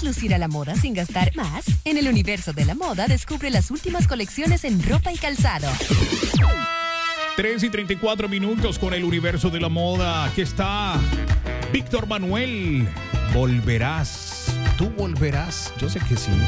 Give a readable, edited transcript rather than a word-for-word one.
lucir a la moda sin gastar más? En el universo de la moda, descubre las últimas colecciones en ropa y calzado. 3:34 con el universo de la moda. Aquí está Víctor Manuel. Volverás. ¿Tú volverás? Yo sé que sí.